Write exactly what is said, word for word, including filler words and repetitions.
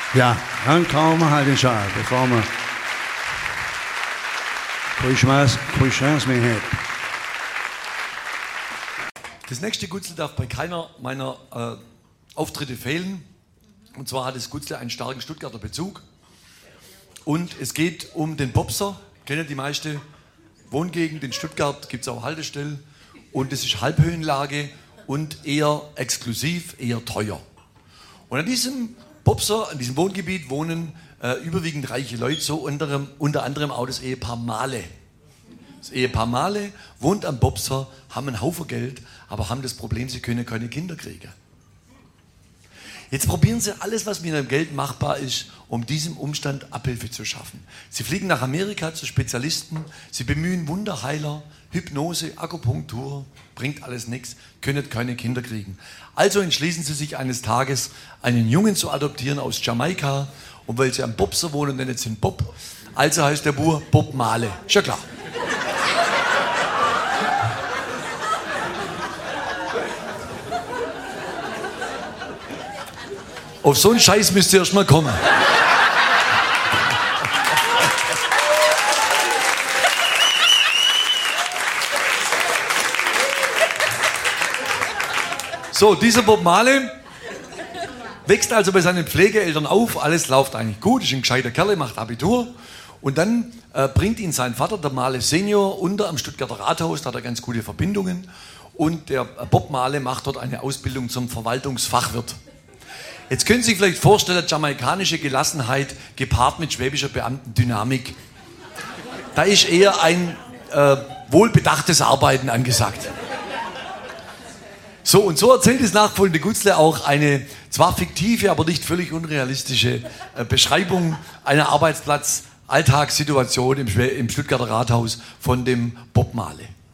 Ja, dann kommen wir halt in Schal, bevor wir keine Chance mehr haben. Das nächste Gutzle darf bei keiner meiner äh, Auftritte fehlen. Und zwar hat das Gutzle einen starken Stuttgarter Bezug. Und es geht um den Bobser. Kennen die meisten Wohngegend in Stuttgart, gibt es auch Haltestellen. Und es ist Halbhöhenlage und eher exklusiv, eher teuer. Und an diesem Bobser, an diesem Wohngebiet wohnen äh, überwiegend reiche Leute, so unter, unter anderem auch das Ehepaar Mahle. Das Ehepaar Mahle wohnt am Bobser, haben einen Haufen Geld, aber haben das Problem, sie können keine Kinder kriegen. Jetzt probieren sie alles, was mit ihrem Geld machbar ist, um diesem Umstand Abhilfe zu schaffen. Sie fliegen nach Amerika zu Spezialisten, sie bemühen Wunderheiler, Hypnose, Akupunktur, bringt alles nichts, können keine Kinder kriegen. Also entschließen sie sich eines Tages, einen Jungen zu adoptieren aus Jamaika, und weil sie am Bobser wohnen, nennen sie ihn Bob, also heißt der Bub Bob Mahle. Ist ja klar. Auf so einen Scheiß müsst ihr erst mal kommen. So, dieser Bob Mahle wächst also bei seinen Pflegeeltern auf, alles läuft eigentlich gut, ist ein gescheiter Kerl, macht Abitur und dann äh, bringt ihn sein Vater, der Mahle Senior, unter am Stuttgarter Rathaus, da hat er ganz gute Verbindungen und der Bob Mahle macht dort eine Ausbildung zum Verwaltungsfachwirt. Jetzt können Sie sich vielleicht vorstellen, jamaikanische Gelassenheit gepaart mit schwäbischer Beamtendynamik. Da ist eher ein äh, wohlbedachtes Arbeiten angesagt. So, und so erzählt das nachfolgende Gutzle auch eine zwar fiktive, aber nicht völlig unrealistische äh, Beschreibung einer Arbeitsplatz-Alltagssituation im, im Stuttgarter Rathaus von dem Bob Mahle.